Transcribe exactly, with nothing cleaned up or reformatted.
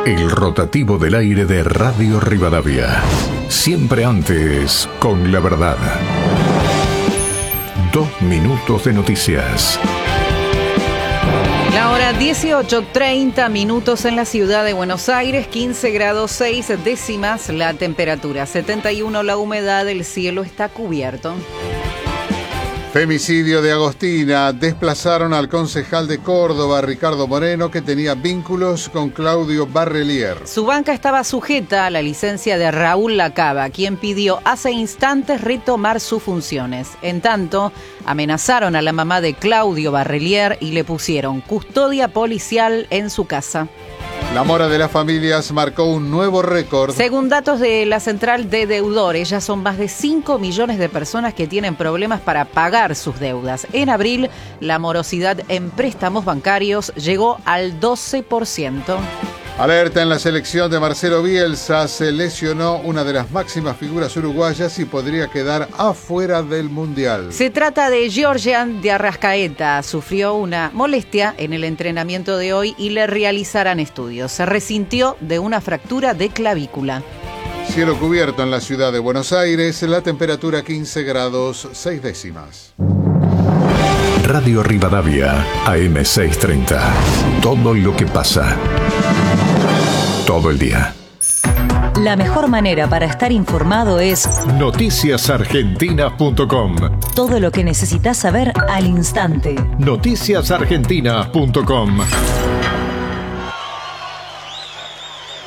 El rotativo del aire de Radio Rivadavia. Siempre antes, con la verdad. Dos minutos de noticias. La hora dieciocho, treinta minutos en la ciudad de Buenos Aires, quince grados seis décimas la temperatura, setenta y uno la humedad, el cielo está cubierto. Femicidio de Agostina. Desplazaron al concejal de Córdoba, Ricardo Moreno, que tenía vínculos con Claudio Barrelier. Su banca estaba sujeta a la licencia de Raúl Lacaba, quien pidió hace instantes retomar sus funciones. En tanto, amenazaron a la mamá de Claudio Barrelier y le pusieron custodia policial en su casa. La mora de las familias marcó un nuevo récord. Según datos de la Central de Deudores, ya son más de cinco millones de personas que tienen problemas para pagar sus deudas. En abril, la morosidad en préstamos bancarios llegó al doce por ciento. Alerta en la selección de Marcelo Bielsa. Se lesionó una de las máximas figuras uruguayas y podría quedar afuera del Mundial. Se trata de Georgian de Arrascaeta. Sufrió una molestia en el entrenamiento de hoy y le realizarán estudios. Se resintió de una fractura de clavícula. Cielo cubierto en la ciudad de Buenos Aires. La temperatura quince grados seis décimas. Radio Rivadavia, A M seiscientos treinta. Todo lo que pasa. Todo el día. La mejor manera para estar informado es noticias argentinas punto com. Todo lo que necesitas saber al instante. noticias argentinas punto com.